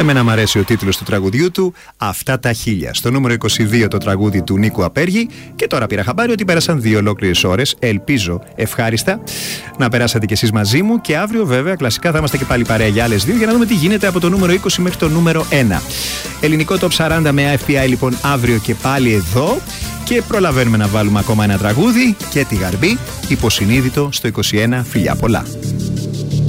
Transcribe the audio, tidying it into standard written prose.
Εμένα μου αρέσει ο τίτλος του τραγουδιού του, Αυτά τα χίλια. Στο νούμερο 22 το τραγούδι του Νίκου Απέργη. Και τώρα πήρα χαμπάρι ότι πέρασαν 2 ολόκληρες ώρες. Ελπίζω ευχάριστα να περάσατε κι εσείς μαζί μου. Και αύριο, βέβαια, κλασικά θα είμαστε και πάλι παρέα για άλλες 2 για να δούμε τι γίνεται από το νούμερο 20 μέχρι το νούμερο 1. Ελληνικό Top 40 με AFPI λοιπόν αύριο και πάλι εδώ. Και προλαβαίνουμε να βάλουμε ακόμα ένα τραγούδι και τη Γαρμπή, υποσυνείδητο στο 21. Φιλιά πολλά.